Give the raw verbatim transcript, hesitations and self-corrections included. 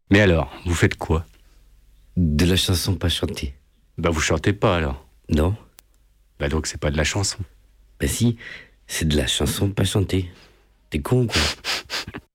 Mais alors, vous faites quoi? De la chanson pas chantée. Bah vous chantez pas alors. Non? Bah donc c'est pas de la chanson. Bah si, c'est de la chanson pas chantée. T'es con, quoi.